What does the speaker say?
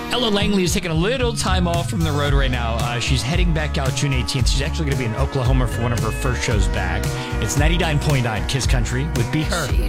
Ella Langley is taking a little time off from the road right now. She's heading back out June 18th. She's actually going to be in Oklahoma for one of her first shows back. It's 99.9 Kiss Country with Be Her.